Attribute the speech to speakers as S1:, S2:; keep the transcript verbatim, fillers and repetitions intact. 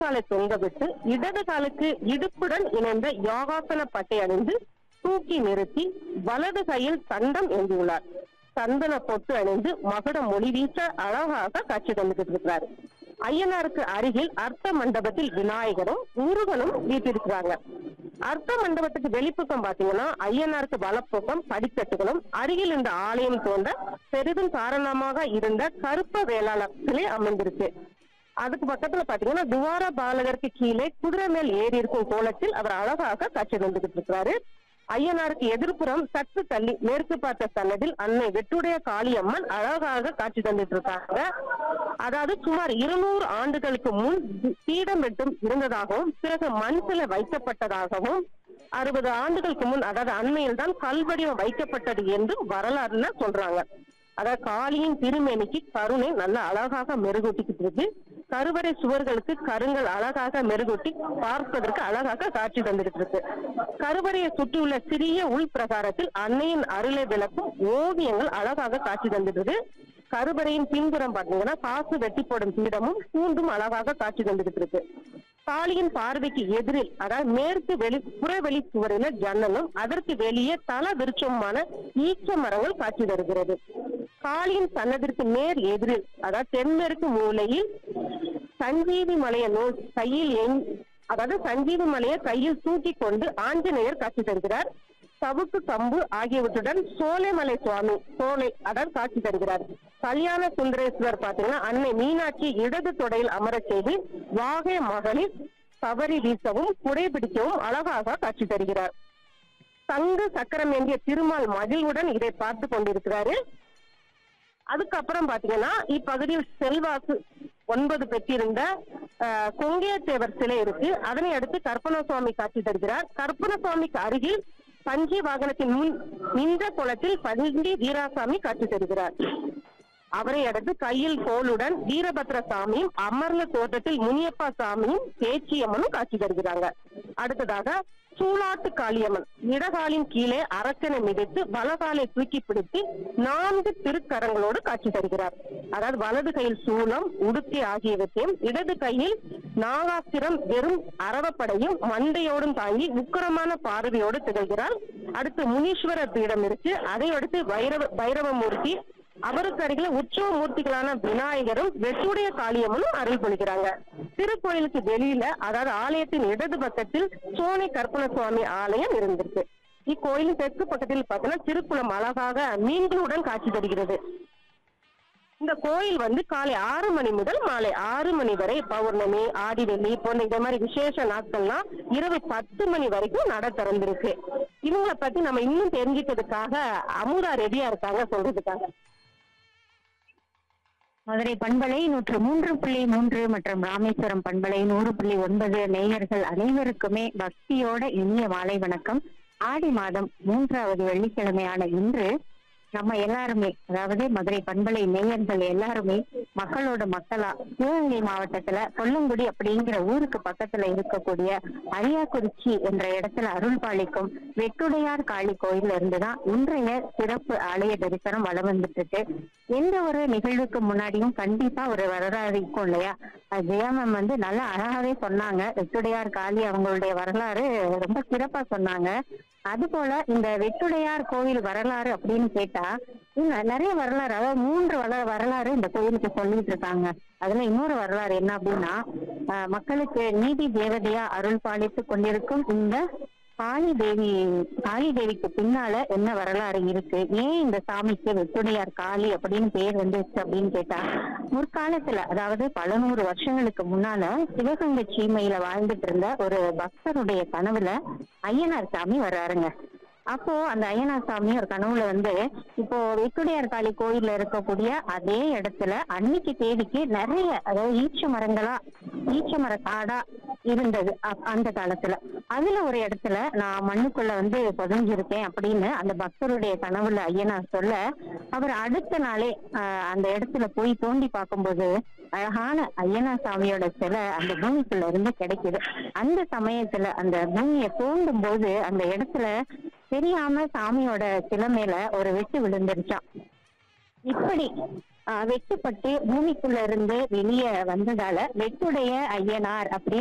S1: காலை தொங்க விட்டு இடது காலுக்கு இடுப்புடன் இணைந்த யோகாசன பட்டை அணிந்து தூக்கி நிறுத்தி வலது கையில் தண்டம் ஏந்தியுள்ளார். சந்தன பொட்டு அணிந்து மகுடம் மொழி வீச அழகாக காட்சி தந்துகிட்டு இருக்கிறார். ஐயனாருக்கு அருகில் அர்த்த மண்டபத்தில் விநாயகரும் முருகனும் வீட்டிருக்கிறாங்க. அர்த்த மண்டபத்துக்கு வெளிப்பக்கம் பாத்தீங்கன்னா ஐயனாருக்கு வலப்பக்கம் படிக்கட்டுகளும் அருகில் இந்த ஆலயம் தோன்ற பெரிதும் காரணமாக இருந்த கருப்ப வேளாளர் சிலை அமைந்திருக்கு. அதுக்கு பக்கத்துல பாத்தீங்கன்னா துவார பாலகருக்கு கீழே குதிரை மேல் ஏறி இருக்கும் கோலத்தில் அவர் அழகாக காட்சி தந்துகிட்டு இருக்கிறாரு. ஐயனாருக்கு எதிர்ப்புறம் சற்று தள்ளி மேற்கு பார்த்த சன்னதில் அன்னை வெட்டுடைய காளியம்மன் அழகாக காட்சி தந்துட்டு இருக்காங்க. அதாவது சுமார் இருநூறு ஆண்டுகளுக்கு முன் பீடம் வெட்டும் இருந்ததாகவும் பிறகு மண் சிலை வைக்கப்பட்டதாகவும் அறுபது ஆண்டுகளுக்கு முன் அதாவது அண்மையில் தான் கல்வடிவம் வைக்கப்பட்டது என்றும் வரலாறுல சொல்றாங்க. அதாவது காளியின் திருமேனிக்கு கருணை நல்ல அழகாக மெருகூட்டிக்கிட்டு இருக்கு. கருவறை சுவர்களுக்கு கருங்கள் அழகாக மெருகூட்டி பார்ப்பதற்கு அழகாக காட்சி தந்துட்டு இருக்கு. கருவறையை சுற்றியுள்ள சிறிய உள் பிரகாரத்தில் அன்னையின் அருளை விளக்கும் ஓவியங்கள் அழகாக காட்சி தந்துட்டு. கருவறையின் பின்புறம் பாத்தீங்கன்னா காசு வெட்டி போடும் பீடமும் பூண்டும் அழகாக காட்சி தந்துட்டு இருக்கு. காளியின் பார்வைக்கு எதிரில் அதாவது மேற்கு வெளி புறவெளி சுவரில ஜன்னலும் அதற்கு வெளியே தல விருட்சமான ஈச்ச மரங்கள் காட்சி தருகிறது. காளியின் சன்னதிற்கு நேர் எதிரில் அதாவது தென்மேற்கு மூலையில் சஞ்சீவி மலைய நோய் கையில் அதாவது சஞ்சீவி மலையை கையில் தூக்கி கொண்டு ஆஞ்சநேயர் காட்சி தருகிறார். சவுக்கு கம்பு ஆகியவற்றுடன் சோலைமலை சுவாமி சோலை அதாவது காட்சி தருகிறார். கல்யாண சுந்தரேஸ்வரர் பாத்தீங்கன்னா அன்னை மீனாட்சி இடது தொடையில் அமர செய்து வாகை மகளிர் சவரி வீசவும் குடைபிடிக்கவும் அழகாக காட்சி தருகிறார். தங்கு சக்கரம் ஏந்திய திருமால் மகிழ்வுடன் இதை பார்த்து கொண்டிருக்கிறாரு. அதுக்கப்புறம் பாத்தீங்கன்னா இப்பகுதியில் செல்வாக்கு ஒன்பது பெற்றிருந்த அஹ் கொங்கையத்தேவர் சிலை இருக்கு. அதனை அடுத்து கற்பன சுவாமி காட்சி தருகிறார். கற்பன சுவாமிக்கு அருகில் பஞ்சி வாகனத்தின் முன் நின்ற குளத்தில் பந்தி வீராசாமி காட்சி தருகிறார். அவரை அடுத்து கையில் கோளுடன் வீரபத்ர சாமியும் அமர்ந்த தோட்டத்தில் முனியப்பா சாமியும் பேச்சியம்மனும் காட்சி தருகிறாங்க. அடுத்ததாக சூளாட்டு காளியம்மன் இடகாலின் கீழே அரக்கனை மிதித்து வலகாலை தூக்கி பிடித்து நான்கு திருக்கரங்களோடு காட்சி தருகிறார். அதாவது வலது கையில் சூளம் உடுக்கை ஆகியவற்றையும் இடது கையில் நாகாஸ்திரம் வெறும் அரவப்படையும் மண்டையோடும் தாங்கி உக்கரமான பார்வையோடு திகழ்கிறார். அடுத்து முனீஸ்வரர் பீடம் இருக்கு. அதை அடுத்து பைரவ பைரவமூர்த்தி அவருக்கு அருகில உற்சவ மூர்த்திகளான விநாயகரும் வெட்டுடைய காளியம்மனும் அருள் கொள்கிறாங்க. திருக்கோயிலுக்கு வெளியில அதாவது ஆலயத்தின் இடது பக்கத்தில் சோனை கற்பன சுவாமி ஆலயம் இருந்திருக்கு. இக்கோயிலின் தெற்கு பக்கத்தில் பார்த்தீங்கன்னா திருக்குளம் அழகாக மீன்களுடன் காட்சி தருகிறது. இந்த கோயில் வந்து காலை ஆறு மணி முதல் மாலை ஆறு மணி வரை பௌர்ணமி ஆடி வெள்ளி போன்ற இந்த மாதிரி விசேஷ நாட்கள்லாம் இரவு பத்து மணி வரைக்கும் நட திறந்திருக்கு. இவங்களை பத்தி நம்ம இன்னும் தெரிஞ்சுக்கிறதுக்காக அமுதா ரெடியா இருக்காங்க சொல்றதுக்காக.
S2: மதுரை பண்பலை நூற்று மூன்று புள்ளி மூன்று மற்றும் ராமேஸ்வரம் பண்பலை நூறு புள்ளி ஒன்பது நேயர்கள் அனைவருக்குமே பக்தியோட இனிய மாலை வணக்கம். ஆடி மாதம் மூன்றாவது வெள்ளிக்கிழமையான இன்று நம்ம எல்லாருமே அதாவது மதுரை பண்பலை நேயர்கள் எல்லாருமே மக்களோட மக்களா சிவகங்கை மாவட்டத்துல கொல்லங்குடி அப்படிங்கிற ஊருக்கு பக்கத்துல இருக்கக்கூடிய அரியாக்குறிச்சி என்ற இடத்துல அருள் பாலிக்கும் வெட்டுடையார் காளி கோயில்ல இருந்துதான் இன்றைய சிறப்பு ஆலய தரிசனம் வளம் வந்துட்டு இருக்கு. எந்த ஒரு நிகழ்வுக்கு முன்னாடியும் கண்டிப்பா ஒரு வரலாறு இருக்கும் இல்லையா? ஜெயா மேம் வந்து நல்லா அழகாவே சொன்னாங்க. வெட்டுடையார் காளி அவங்களுடைய வரலாறு ரொம்ப சிறப்பா சொன்னாங்க. அது போல இந்த வெட்டுடையார் கோவில் வரலாறு அப்படின்னு கேட்டா நிறைய வரலாறு அதாவது மூன்று வள வரலாறு இந்த கோயிலுக்கு சொல்லிட்டு இருக்காங்க. அதுல இன்னொரு வரலாறு என்ன அப்படின்னா அஹ் மக்களுக்கு நீதி தேவதையா அருள் பாலித்து கொண்டிருக்கும் இந்த காளி தேவி காளி தேவிக்கு பின்னால என்ன வரலாறு இருக்கு, ஏன் இந்த சாமிக்கு வெட்டுடையார் காளி அப்படின்னு பேர் வந்துச்சு அப்படின்னு கேட்டா முற்காலத்துல அதாவது பல நூறு வருஷங்களுக்கு முன்னால சிவகங்கை சீமையில வாழ்ந்துட்டு இருந்த ஒரு பக்தருடைய கனவுல ஐயனார் சாமி வர்றாருங்க. அப்போ அந்த ஐயனார் சாமி ஒரு கனவுல வந்து இப்போ வெட்டுடையார் காளி கோயில்ல இருக்கக்கூடிய அதே இடத்துல அன்னைக்கு தேதிக்கு நிறைய அதாவது ஈச்ச மரங்களா ஈச்ச மர காடா இருந்தது அந்த காலத்துல. அதுல ஒரு இடத்துல நான் மண்ணுக்குள்ள வந்து புதஞ்சிருக்கேன் அப்படின்னு அந்த பக்தருடைய கனவுல ஐயனார் சொல்ல அவர் அடுத்த நாளே ஆஹ் அந்த இடத்துல போய் தோண்டி பார்க்கும்போது அழகான ஐயனார் சாமியோட சிலை அந்த பூமிக்குள்ள இருந்து கிடைக்குது. அந்த சமயத்துல அந்த பூமியை தோண்டும் போது அந்த இடத்துல தெரியாம சாமியோட சிலை மேல ஒரு வெட்டு விழுந்துருச்சான். இப்படி ஆஹ் வெட்டுப்பட்டு பூமிக்குள்ள இருந்து வெளியே வந்ததால வெட்டுடைய ஐயனார் அப்படின்னு